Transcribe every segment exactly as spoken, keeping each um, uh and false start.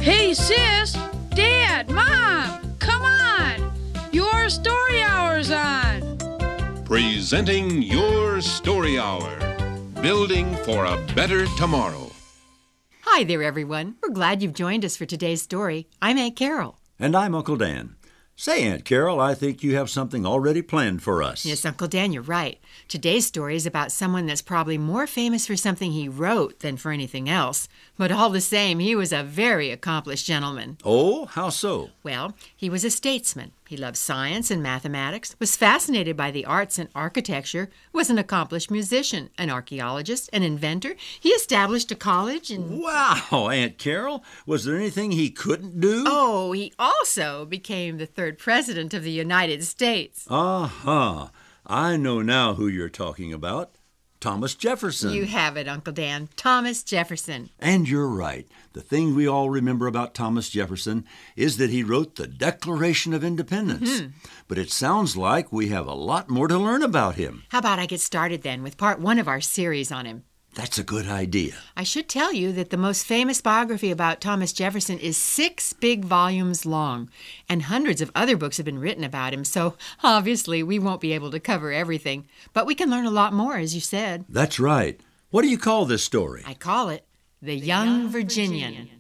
Hey, sis, Dad, Mom, come on. Your story hour's on. Presenting Your Story Hour. Building for a better tomorrow. Hi there, everyone. We're glad you've joined us for today's story. I'm Aunt Carol. And I'm Uncle Dan. Say, Aunt Carol, I think you have something already planned for us. Yes, Uncle Dan, you're right. Today's story is about someone that's probably more famous for something he wrote than for anything else. But all the same, he was a very accomplished gentleman. Oh, how so? Well, he was a statesman. He loved science and mathematics, was fascinated by the arts and architecture, was an accomplished musician, an archaeologist, an inventor. He established a college and... Wow, Aunt Carol, was there anything he couldn't do? Oh, he also became the third president of the United States. Uh-huh. I know now who you're talking about. Thomas Jefferson. You have it, Uncle Dan. Thomas Jefferson. And you're right. The thing we all remember about Thomas Jefferson is that he wrote the Declaration of Independence. Mm-hmm. But it sounds like we have a lot more to learn about him. How about I get started then with part one of our series on him? That's a good idea. I should tell you that the most famous biography about Thomas Jefferson is six big volumes long, and hundreds of other books have been written about him, so obviously we won't be able to cover everything. But we can learn a lot more, as you said. That's right. What do you call this story? I call it The, the Young, Young Virginian. Virginian.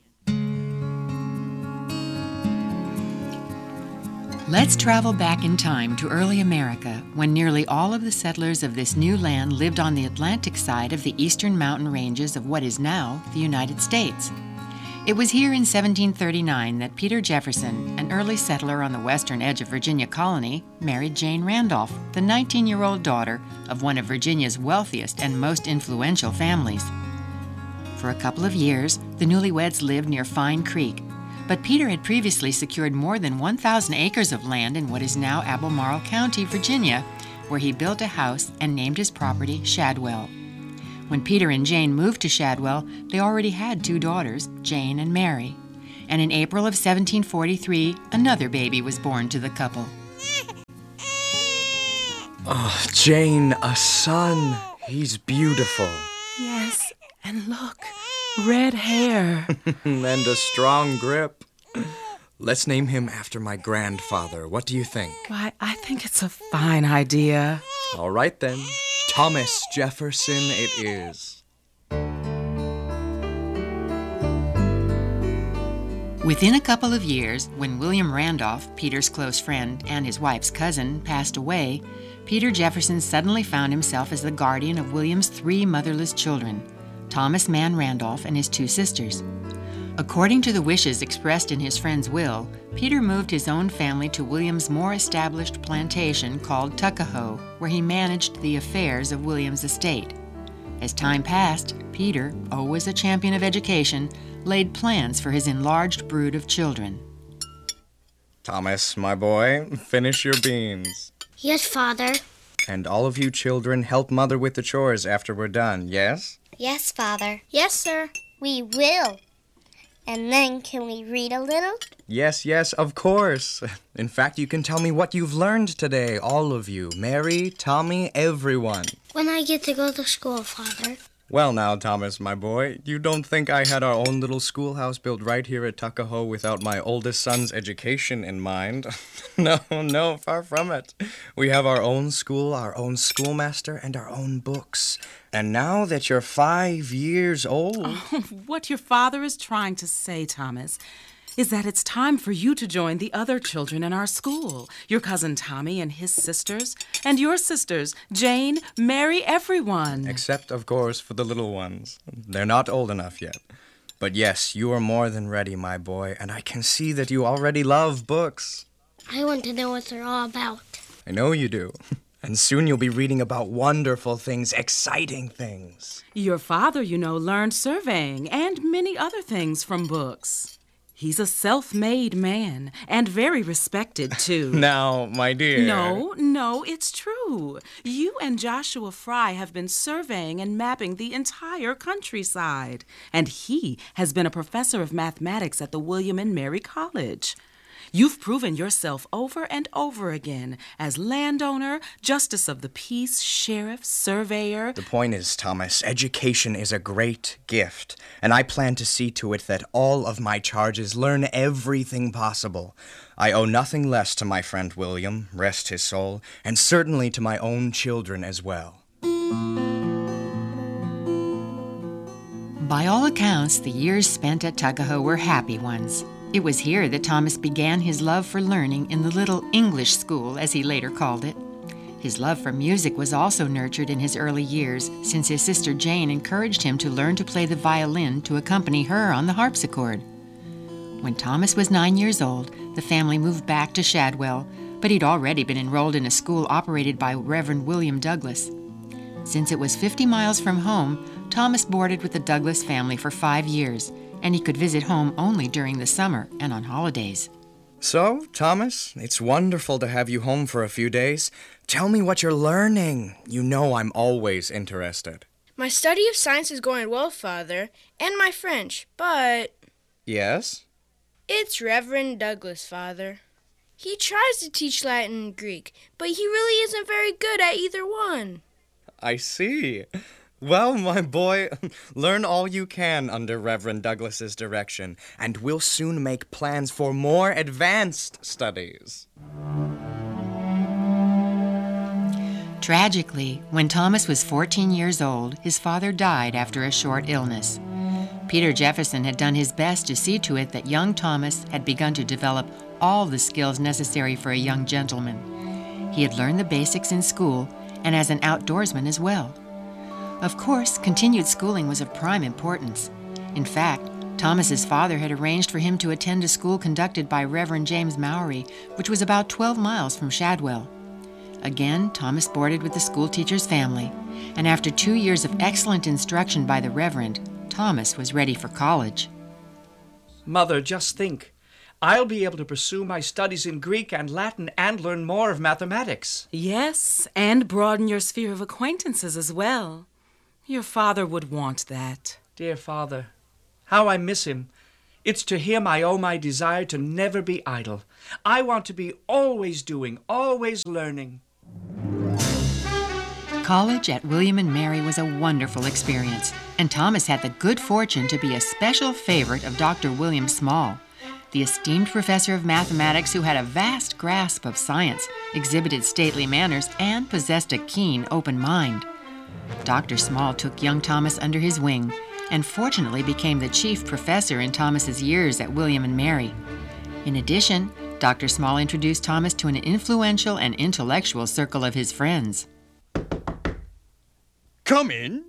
Let's travel back in time to early America, when nearly all of the settlers of this new land lived on the Atlantic side of the eastern mountain ranges of what is now the United States. It was here in seventeen thirty-nine that Peter Jefferson, an early settler on the western edge of Virginia colony, married Jane Randolph, the nineteen-year-old daughter of one of Virginia's wealthiest and most influential families. For a couple of years, the newlyweds lived near Fine Creek, but Peter had previously secured more than one thousand acres of land in what is now Albemarle County, Virginia, where he built a house and named his property Shadwell. When Peter and Jane moved to Shadwell, they already had two daughters, Jane and Mary. And in April of seventeen forty-three, another baby was born to the couple. Oh, Jane, a son. He's beautiful. Yes, and look. Red hair. And a strong grip. Let's name him after my grandfather. What do you think? Why, I think it's a fine idea. All right, then. Thomas Jefferson it is. Within a couple of years, when William Randolph, Peter's close friend and his wife's cousin, passed away, Peter Jefferson suddenly found himself as the guardian of William's three motherless children, Thomas Mann Randolph and his two sisters. According to the wishes expressed in his friend's will, Peter moved his own family to William's more established plantation called Tuckahoe, where he managed the affairs of William's estate. As time passed, Peter, always a champion of education, laid plans for his enlarged brood of children. Thomas, my boy, finish your beans. Yes, Father. And all of you children help Mother with the chores after we're done, yes? Yes, Father. Yes, sir. We will. And then can we read a little? Yes, yes, of course. In fact, you can tell me what you've learned today, all of you. Mary, Tommy, everyone. When I get to go to school, Father. Well now, Thomas, my boy, you don't think I had our own little schoolhouse built right here at Tuckahoe without my oldest son's education in mind? No, no, far from it. We have our own school, our own schoolmaster, and our own books. And now that you're five years old... Oh, what your father is trying to say, Thomas, is that it's time for you to join the other children in our school. Your cousin Tommy and his sisters, and your sisters, Jane, Mary, everyone. Except, of course, for the little ones. They're not old enough yet. But yes, you are more than ready, my boy, and I can see that you already love books. I want to know what they're all about. I know you do. And soon you'll be reading about wonderful things, exciting things. Your father, you know, learned surveying and many other things from books. He's a self-made man, and very respected, too. Now, my dear... No, no, it's true. You and Joshua Fry have been surveying and mapping the entire countryside, and he has been a professor of mathematics at the William and Mary College. You've proven yourself over and over again as landowner, justice of the peace, sheriff, surveyor. The point is, Thomas, education is a great gift, and I plan to see to it that all of my charges learn everything possible. I owe nothing less to my friend William, rest his soul, and certainly to my own children as well. By all accounts, the years spent at Tuckahoe were happy ones. It was here that Thomas began his love for learning in the little English school, as he later called it. His love for music was also nurtured in his early years, since his sister Jane encouraged him to learn to play the violin to accompany her on the harpsichord. When Thomas was nine years old, the family moved back to Shadwell, but he'd already been enrolled in a school operated by Reverend William Douglas. Since it was fifty miles from home, Thomas boarded with the Douglas family for five years, and he could visit home only during the summer and on holidays. So, Thomas, it's wonderful to have you home for a few days. Tell me what you're learning. You know I'm always interested. My study of science is going well, Father, and my French, but... Yes? It's Reverend Douglas, Father. He tries to teach Latin and Greek, but he really isn't very good at either one. I see. Well, my boy, learn all you can under Reverend Douglas's direction, and we'll soon make plans for more advanced studies. Tragically, when Thomas was fourteen years old, his father died after a short illness. Peter Jefferson had done his best to see to it that young Thomas had begun to develop all the skills necessary for a young gentleman. He had learned the basics in school and as an outdoorsman as well. Of course, continued schooling was of prime importance. In fact, Thomas's father had arranged for him to attend a school conducted by Reverend James Mowry, which was about twelve miles from Shadwell. Again, Thomas boarded with the schoolteacher's family, and after two years of excellent instruction by the Reverend, Thomas was ready for college. Mother, just think. I'll be able to pursue my studies in Greek and Latin and learn more of mathematics. Yes, and broaden your sphere of acquaintances as well. Your father would want that. Dear Father, how I miss him. It's to him I owe my desire to never be idle. I want to be always doing, always learning. College at William and Mary was a wonderful experience, and Thomas had the good fortune to be a special favorite of Doctor William Small, the esteemed professor of mathematics who had a vast grasp of science, exhibited stately manners, and possessed a keen, open mind. Doctor Small took young Thomas under his wing and fortunately became the chief professor in Thomas's years at William and Mary. In addition, Doctor Small introduced Thomas to an influential and intellectual circle of his friends. Come in.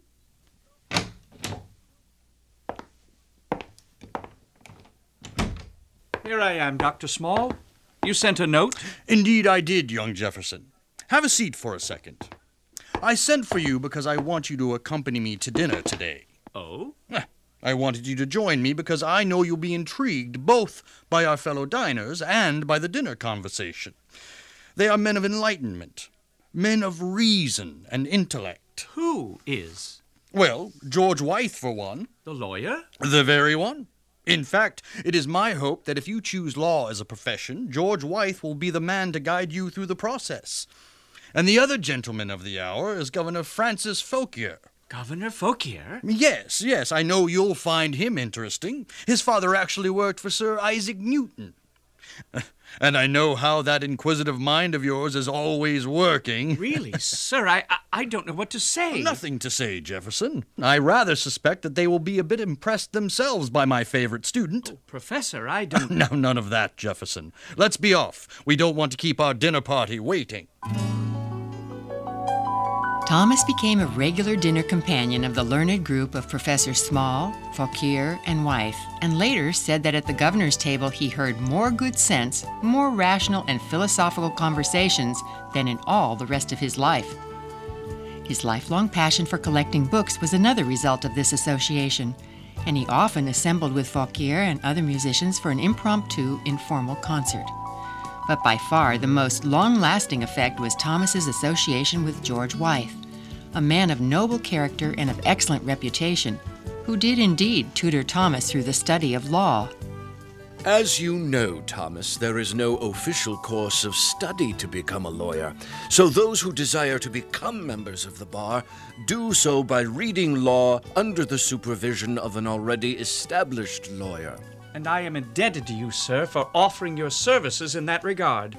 Here I am, Doctor Small. You sent a note? Indeed I did, young Jefferson. Have a seat for a second. I sent for you because I want you to accompany me to dinner today. Oh? I wanted you to join me because I know you'll be intrigued both by our fellow diners and by the dinner conversation. They are men of enlightenment, men of reason and intellect. Who is? Well, George Wythe, for one. The lawyer? The very one. In fact, it is my hope that if you choose law as a profession, George Wythe will be the man to guide you through the process. And the other gentleman of the hour is Governor Francis Fauquier. Governor Fauquier? Yes, yes, I know you'll find him interesting. His father actually worked for Sir Isaac Newton. And I know how that inquisitive mind of yours is always working. Really, sir, I, I I don't know what to say. Nothing to say, Jefferson. I rather suspect that they will be a bit impressed themselves by my favorite student. Oh, Professor, I don't... No, none of that, Jefferson. Let's be off. We don't want to keep our dinner party waiting. Thomas became a regular dinner companion of the learned group of Professors Small, Fauquier, and Wythe, and later said that at the governor's table he heard more good sense, more rational and philosophical conversations than in all the rest of his life. His lifelong passion for collecting books was another result of this association, and he often assembled with Fauquier and other musicians for an impromptu, informal concert. But by far the most long-lasting effect was Thomas's association with George Wythe, a man of noble character and of excellent reputation, who did indeed tutor Thomas through the study of law. As you know, Thomas, there is no official course of study to become a lawyer. So those who desire to become members of the bar do so by reading law under the supervision of an already established lawyer. And I am indebted to you, sir, for offering your services in that regard.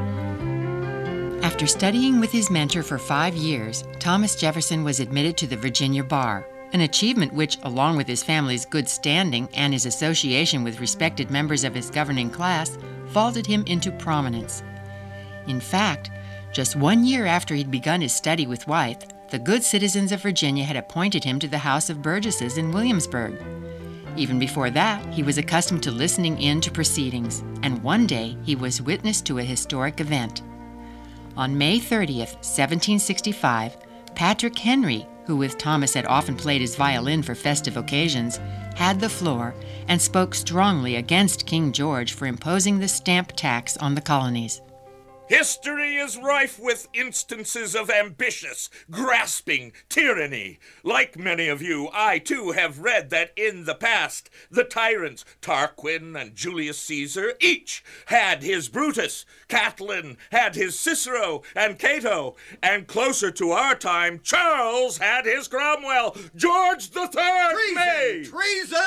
After studying with his mentor for five years, Thomas Jefferson was admitted to the Virginia bar, an achievement which, along with his family's good standing and his association with respected members of his governing class, vaulted him into prominence. In fact, just one year after he'd begun his study with Wythe, the good citizens of Virginia had appointed him to the House of Burgesses in Williamsburg. Even before that, he was accustomed to listening in to proceedings, and one day he was witness to a historic event. On May thirtieth, seventeen sixty-five, Patrick Henry, who with Thomas had often played his violin for festive occasions, had the floor and spoke strongly against King George for imposing the stamp tax on the colonies. History is rife with instances of ambitious, grasping tyranny. Like many of you, I too have read that in the past, the tyrants Tarquin and Julius Caesar each had his Brutus, Catiline had his Cicero and Cato, and closer to our time, Charles had his Cromwell. George the Third may. Treason!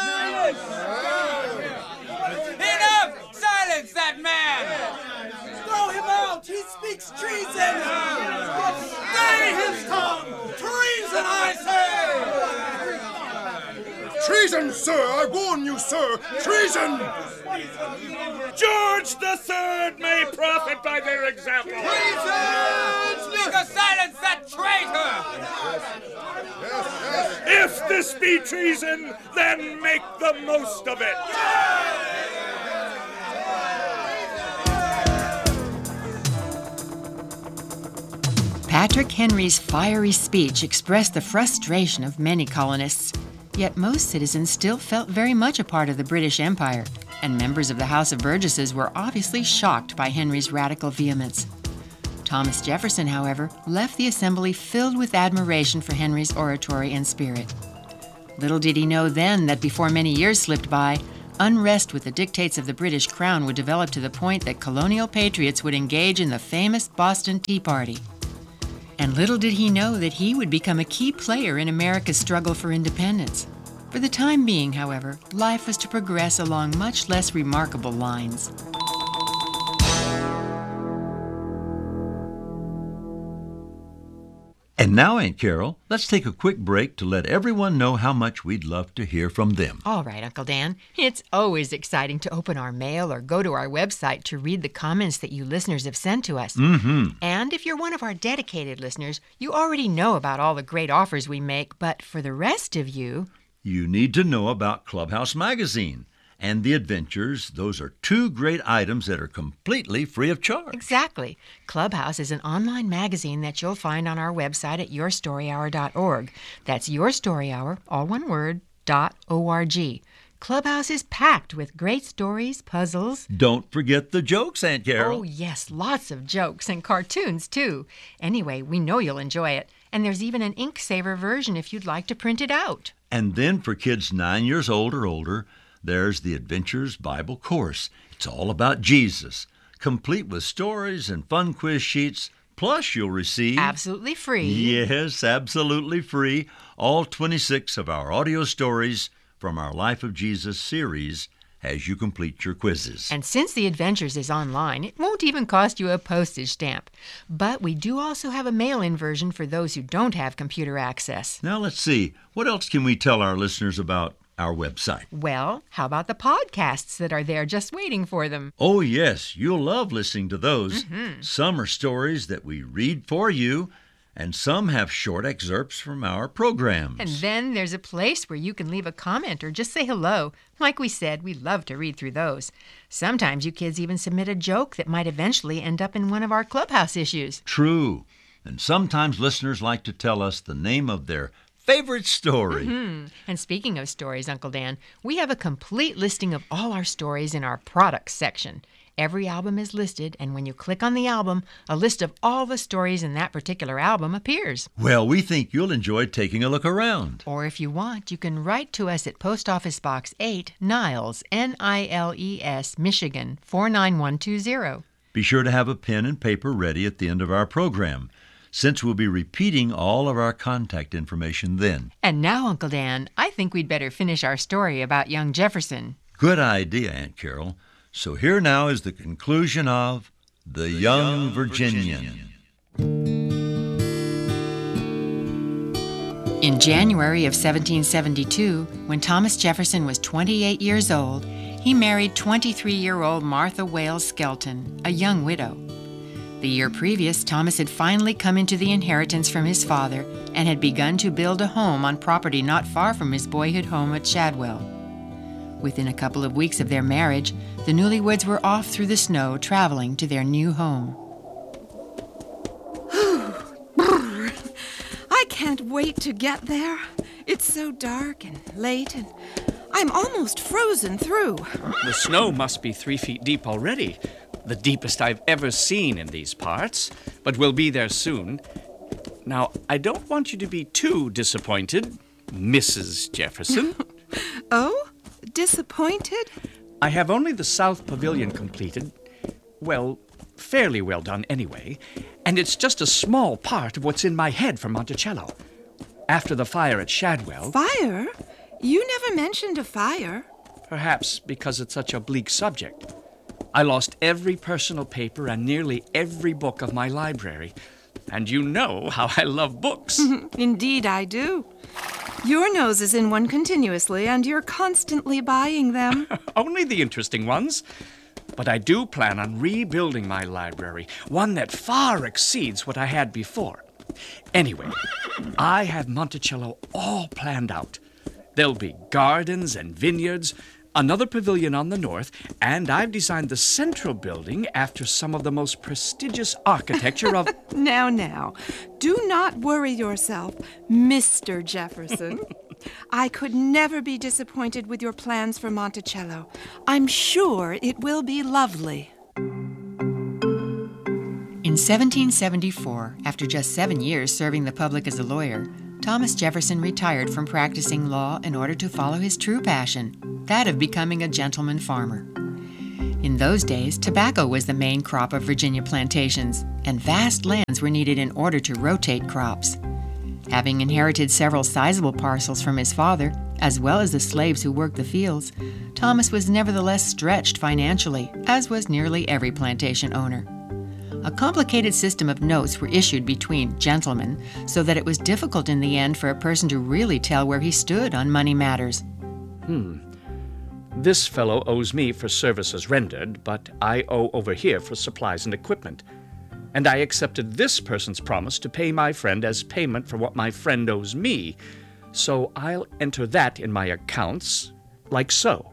Enough! Silence that man! Throw him out! He speaks treason! Stay his tongue! Treason, I say! Treason, sir! I warn you, sir! Treason! George the Third may profit by their example. Treason! Speaker, silence that traitor! If this be treason, then make the most of it. Patrick Henry's fiery speech expressed the frustration of many colonists, yet most citizens still felt very much a part of the British Empire, and members of the House of Burgesses were obviously shocked by Henry's radical vehemence. Thomas Jefferson, however, left the assembly filled with admiration for Henry's oratory and spirit. Little did he know then that before many years slipped by, unrest with the dictates of the British Crown would develop to the point that colonial patriots would engage in the famous Boston Tea Party. And little did he know that he would become a key player in America's struggle for independence. For the time being, however, life was to progress along much less remarkable lines. And now, Aunt Carol, let's take a quick break to let everyone know how much we'd love to hear from them. All right, Uncle Dan. It's always exciting to open our mail or go to our website to read the comments that you listeners have sent to us. Mm-hmm. And if you're one of our dedicated listeners, you already know about all the great offers we make. But for the rest of you, you need to know about Clubhouse Magazine and The Adventures. Those are two great items that are completely free of charge. Exactly. Clubhouse is an online magazine that you'll find on our website at your story hour dot org. That's Your Story Hour, all one word, dot O R G. Clubhouse is packed with great stories, puzzles. Don't forget the jokes, Aunt Carol. Oh, yes, lots of jokes and cartoons, too. Anyway, we know you'll enjoy it. And there's even an ink saver version if you'd like to print it out. And then for kids nine years old or older, there's the Adventures Bible Course. It's all about Jesus, complete with stories and fun quiz sheets. Plus, you'll receive... Absolutely free. Yes, absolutely free. All twenty-six of our audio stories from our Life of Jesus series as you complete your quizzes. And since The Adventures is online, it won't even cost you a postage stamp. But we do also have a mail-in version for those who don't have computer access. Now, let's see. What else can we tell our listeners about our website? Well, how about the podcasts that are there just waiting for them? Oh, yes. You'll love listening to those. Mm-hmm. Some are stories that we read for you, and some have short excerpts from our programs. And then there's a place where you can leave a comment or just say hello. Like we said, we love to read through those. Sometimes you kids even submit a joke that might eventually end up in one of our Clubhouse issues. True. And sometimes listeners like to tell us the name of their favorite story. Mm-hmm. And speaking of stories, Uncle Dan, we have a complete listing of all our stories in our products section. Every album is listed, and when you click on the album, a list of all the stories in that particular album appears. Well, we think you'll enjoy taking a look around. Or if you want, you can write to us at Post Office Box eight, Niles, N I L E S, Michigan, four nine one two zero. Be sure to have a pen and paper ready at the end of our program, since we'll be repeating all of our contact information then. And now, Uncle Dan, I think we'd better finish our story about young Jefferson. Good idea, Aunt Carol. So here now is the conclusion of The, the Young, Young Virginian. Virginian. In January of seventeen seventy-two, when Thomas Jefferson was twenty-eight years old, he married twenty-three-year-old Martha Wales Skelton, a young widow. The year previous, Thomas had finally come into the inheritance from his father and had begun to build a home on property not far from his boyhood home at Shadwell. Within a couple of weeks of their marriage, the newlyweds were off through the snow traveling to their new home. I can't wait to get there. It's so dark and late, and I'm almost frozen through. The snow must be three feet deep already. The deepest I've ever seen in these parts, but we'll be there soon. Now, I don't want you to be too disappointed, Missus Jefferson. Oh? Disappointed? I have only the South Pavilion completed. Well, fairly well done anyway. And it's just a small part of what's in my head for Monticello. After the fire at Shadwell... Fire? You never mentioned a fire. Perhaps because it's such a bleak subject. I lost every personal paper and nearly every book of my library. And you know how I love books. Indeed I do. Your nose is in one continuously, and you're constantly buying them. Only the interesting ones. But I do plan on rebuilding my library, one that far exceeds what I had before. Anyway, I have Monticello all planned out. There'll be gardens and vineyards, another pavilion on the north, and I've designed the central building after some of the most prestigious architecture of... Now, now, do not worry yourself, Mister Jefferson. I could never be disappointed with your plans for Monticello. I'm sure it will be lovely. In seventeen seventy-four, after just seven years serving the public as a lawyer, Thomas Jefferson retired from practicing law in order to follow his true passion, that of becoming a gentleman farmer. In those days, tobacco was the main crop of Virginia plantations, and vast lands were needed in order to rotate crops. Having inherited several sizable parcels from his father, as well as the slaves who worked the fields, Thomas was nevertheless stretched financially, as was nearly every plantation owner. A complicated system of notes were issued between gentlemen, so that it was difficult in the end for a person to really tell where he stood on money matters. Hmm. This fellow owes me for services rendered, but I owe over here for supplies and equipment. And I accepted this person's promise to pay my friend as payment for what my friend owes me. So I'll enter that in my accounts, like so.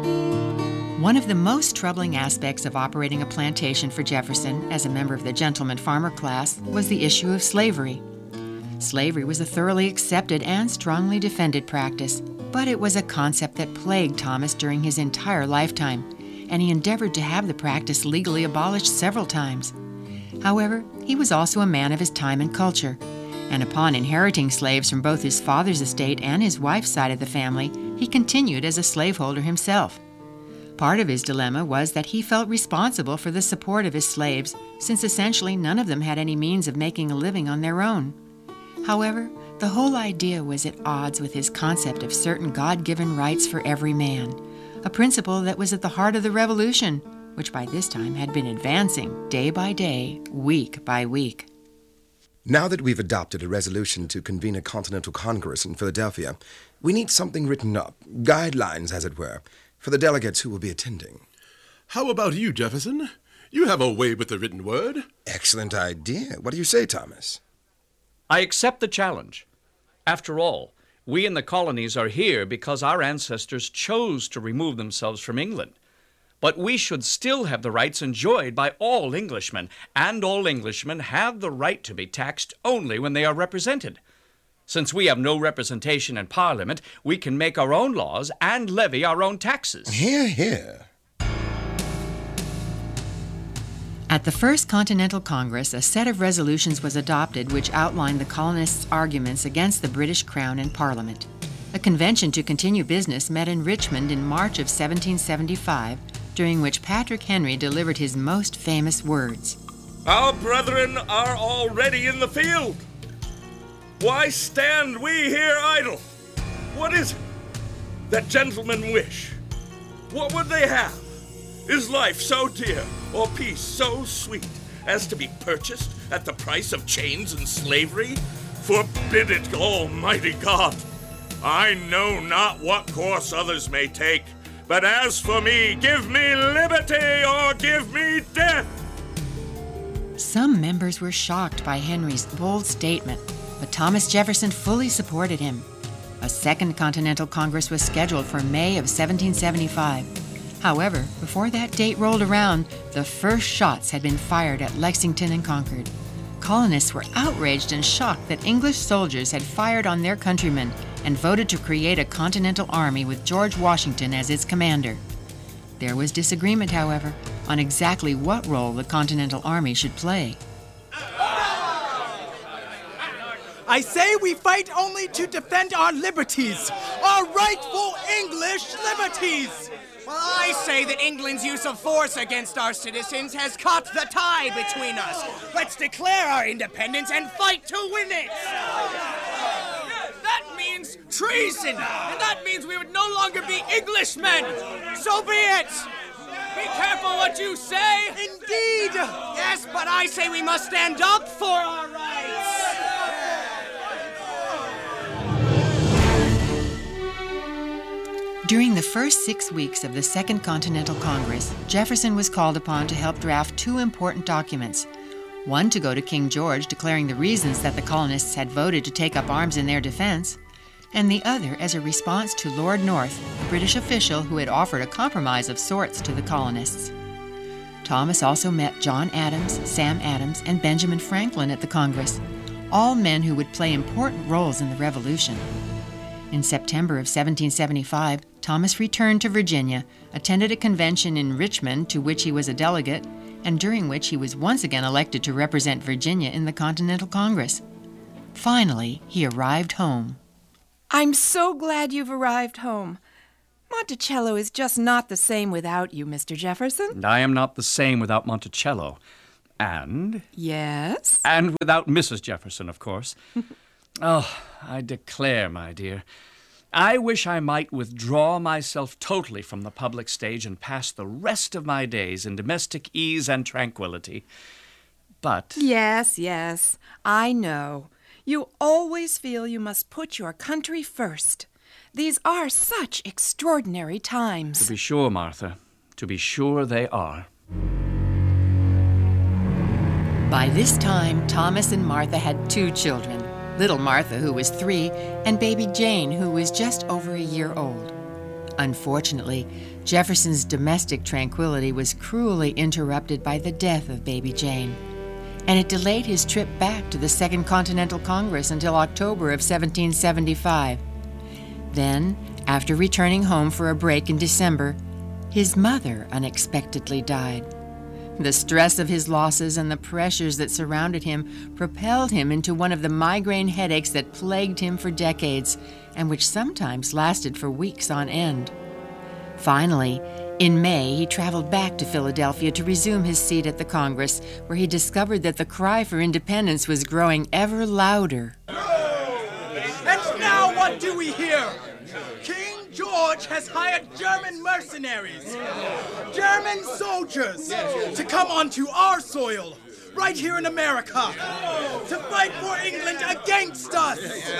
One of the most troubling aspects of operating a plantation for Jefferson as a member of the gentleman farmer class was the issue of slavery. Slavery was a thoroughly accepted and strongly defended practice, but it was a concept that plagued Thomas during his entire lifetime, and he endeavored to have the practice legally abolished several times. However, he was also a man of his time and culture, and upon inheriting slaves from both his father's estate and his wife's side of the family, he continued as a slaveholder himself. Part of his dilemma was that he felt responsible for the support of his slaves, since essentially none of them had any means of making a living on their own. However, the whole idea was at odds with his concept of certain God-given rights for every man, a principle that was at the heart of the Revolution, which by this time had been advancing day by day, week by week. Now that we've adopted a resolution to convene a Continental Congress in Philadelphia, we need something written up, guidelines, as it were, for the delegates who will be attending. How about you, Jefferson? You have a way with the written word. Excellent idea. What do you say, Thomas? I accept the challenge. After all, we in the colonies are here because our ancestors chose to remove themselves from England. But we should still have the rights enjoyed by all Englishmen, and all Englishmen have the right to be taxed only when they are represented. Since we have no representation in Parliament, we can make our own laws and levy our own taxes. Hear, hear. At the First Continental Congress, a set of resolutions was adopted which outlined the colonists' arguments against the British Crown and Parliament. A convention to continue business met in Richmond in March of seventeen seventy-five, during which Patrick Henry delivered his most famous words. Our brethren are already in the field. Why stand we here idle? What is it that gentlemen wish? What would they have? Is life so dear, or peace so sweet, as to be purchased at the price of chains and slavery? Forbid it, Almighty God! I know not what course others may take, but as for me, give me liberty or give me death! Some members were shocked by Henry's bold statement, but Thomas Jefferson fully supported him. A Second Continental Congress was scheduled for May of seventeen seventy-five. However, before that date rolled around, the first shots had been fired at Lexington and Concord. Colonists were outraged and shocked that English soldiers had fired on their countrymen and voted to create a Continental Army with George Washington as its commander. There was disagreement, however, on exactly what role the Continental Army should play. I say we fight only to defend our liberties, our rightful English liberties. Well, I say that England's use of force against our citizens has cut the tie between us. Let's declare our independence and fight to win it. That means treason, and that means we would no longer be Englishmen. So be it. Be careful what you say. Indeed. Yes, but I say we must stand up for our rights. During the first six weeks of the Second Continental Congress, Jefferson was called upon to help draft two important documents. One to go to King George declaring the reasons that the colonists had voted to take up arms in their defense, and the other as a response to Lord North, a British official who had offered a compromise of sorts to the colonists. Thomas also met John Adams, Sam Adams, and Benjamin Franklin at the Congress, all men who would play important roles in the Revolution. In September of seventeen seventy-five, Thomas returned to Virginia, attended a convention in Richmond to which he was a delegate, and during which he was once again elected to represent Virginia in the Continental Congress. Finally, he arrived home. I'm so glad you've arrived home. Monticello is just not the same without you, Mister Jefferson. And I am not the same without Monticello. And... Yes? And without Missus Jefferson, of course. Oh, I declare, my dear, I wish I might withdraw myself totally from the public stage and pass the rest of my days in domestic ease and tranquility. But... Yes, yes, I know. You always feel you must put your country first. These are such extraordinary times. To be sure, Martha, to be sure they are. By this time, Thomas and Martha had two children. Little Martha, who was three, and baby Jane, who was just over a year old. Unfortunately, Jefferson's domestic tranquility was cruelly interrupted by the death of baby Jane, and it delayed his trip back to the Second Continental Congress until October of seventeen seventy-five. Then, after returning home for a break in December, his mother unexpectedly died. The stress of his losses and the pressures that surrounded him propelled him into one of the migraine headaches that plagued him for decades and which sometimes lasted for weeks on end. Finally, in May, he traveled back to Philadelphia to resume his seat at the Congress, where he discovered that the cry for independence was growing ever louder. And now what do we hear? King George has hired German mercenaries, German soldiers, to come onto our soil, right here in America, to fight for England against us.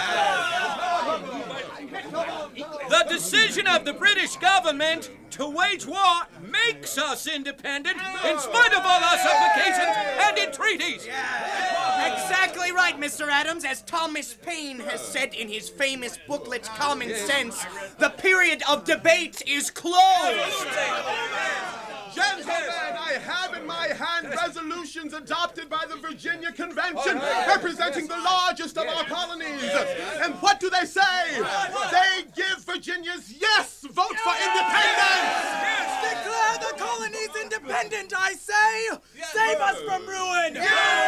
The decision of the British government to wage war makes us independent in spite of all our supplications and entreaties. Exactly right, Mister Adams. As Thomas Paine has said in his famous booklet, Common Sense, the period of debate is closed. Gentlemen, I have in my hand resolution resolutions adopted by the Virginia Convention, representing the largest of our colonies. And what do they say? They give Virginia's yes vote for independence. Declare the colonies independent, I say. Save us from ruin.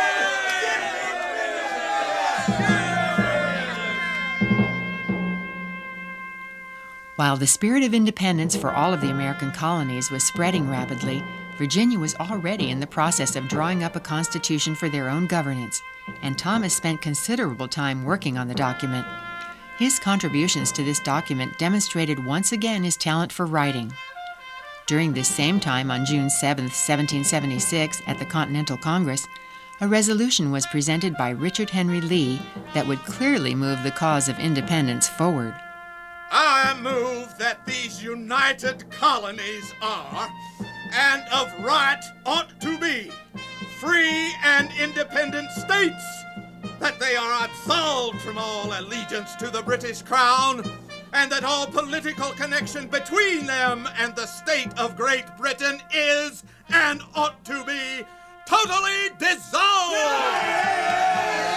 While the spirit of independence for all of the American colonies was spreading rapidly, Virginia was already in the process of drawing up a constitution for their own governance, and Thomas spent considerable time working on the document. His contributions to this document demonstrated once again his talent for writing. During this same time, on June seventh, seventeen seventy-six, at the Continental Congress, a resolution was presented by Richard Henry Lee that would clearly move the cause of independence forward. I move that these united colonies are, and of right ought to be, free and independent states, that they are absolved from all allegiance to the British Crown, and that all political connection between them and the state of Great Britain is, and ought to be, totally dissolved!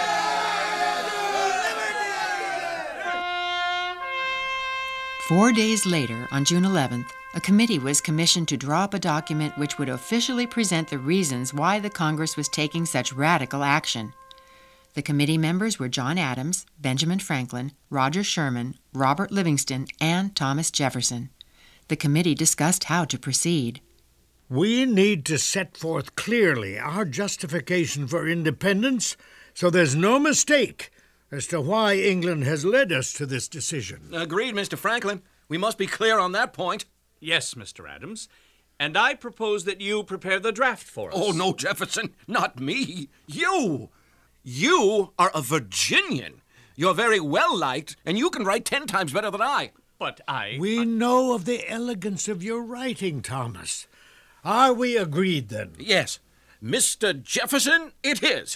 Four days later, on June eleventh, a committee was commissioned to draw up a document which would officially present the reasons why the Congress was taking such radical action. The committee members were John Adams, Benjamin Franklin, Roger Sherman, Robert Livingston, and Thomas Jefferson. The committee discussed how to proceed. We need to set forth clearly our justification for independence so there's no mistake as to why England has led us to this decision. Agreed, Mister Franklin. We must be clear on that point. Yes, Mister Adams. And I propose that you prepare the draft for us. Oh, no, Jefferson. Not me. You. You are a Virginian. You're very well liked, and you can write ten times better than I. But I... We know of the elegance of your writing, Thomas. Are we agreed, then? Yes. Mister Jefferson, it is.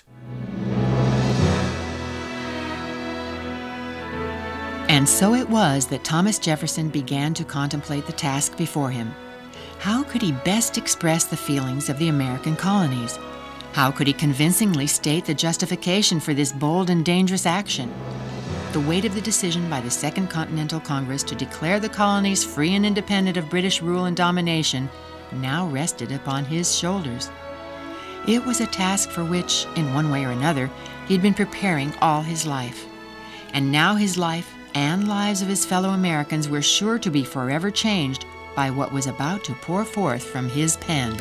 And so it was that Thomas Jefferson began to contemplate the task before him. How could he best express the feelings of the American colonies? How could he convincingly state the justification for this bold and dangerous action? The weight of the decision by the Second Continental Congress to declare the colonies free and independent of British rule and domination now rested upon his shoulders. It was a task for which, in one way or another, he'd been preparing all his life. And now his life and lives of his fellow Americans were sure to be forever changed by what was about to pour forth from his pen.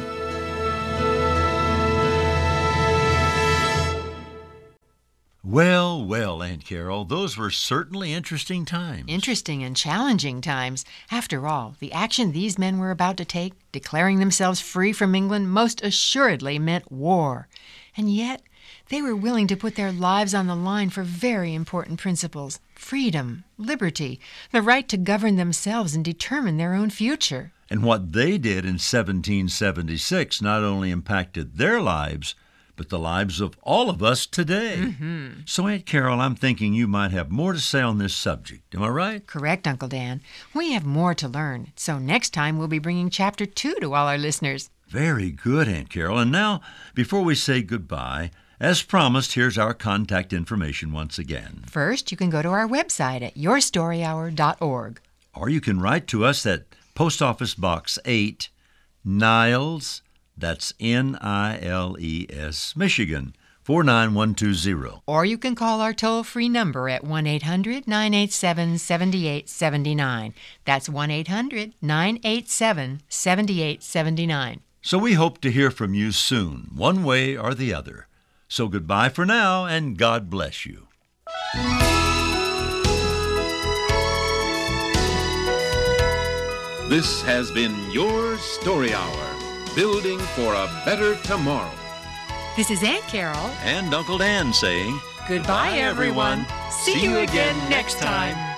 Well, well, Aunt Carol, those were certainly interesting times. Interesting and challenging times. After all, the action these men were about to take, declaring themselves free from England, most assuredly meant war. And yet, they were willing to put their lives on the line for very important principles: freedom, liberty, the right to govern themselves and determine their own future. And what they did in seventeen seventy-six not only impacted their lives, but the lives of all of us today. Mm-hmm. So, Aunt Carol, I'm thinking you might have more to say on this subject. Am I right? Correct, Uncle Dan. We have more to learn, so next time we'll be bringing Chapter two to all our listeners. Very good, Aunt Carol. And now, before we say goodbye, as promised, here's our contact information once again. First, you can go to our website at your story hour dot org. Or you can write to us at Post Office Box eight, Niles, that's N I L E S, Michigan, four nine one two zero. Or you can call our toll-free number at one eight hundred nine eight seven seven eight seven nine. That's one eight hundred nine eight seven seven eight seven nine. So we hope to hear from you soon, one way or the other. So goodbye for now, and God bless you. This has been Your Story Hour, building for a better tomorrow. This is Aunt Carol and Uncle Dan saying, goodbye, everyone. See you again next time.